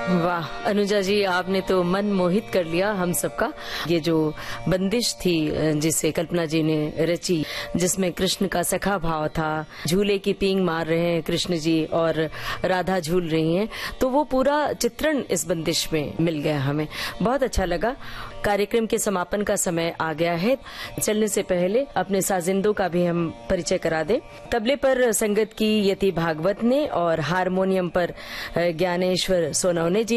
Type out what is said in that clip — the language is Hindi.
वाह अनुजा जी, आपने तो मन मोहित कर लिया हम सबका। ये जो बंदिश थी जिसे कल्पना जी ने रची, जिसमें कृष्ण का सखा भाव था, झूले की पींग मार रहे हैं कृष्ण जी और राधा झूल रही हैं, तो वो पूरा चित्रण इस बंदिश में मिल गया हमें। बहुत अच्छा लगा। कार्यक्रम के समापन का समय आ गया है। चलने से पहले अपने साजिंदों का भी हम परिचय करा दें। तबले पर संगत की यति भागवत ने और हारमोनियम पर ज्ञानेश्वर सोनवने जी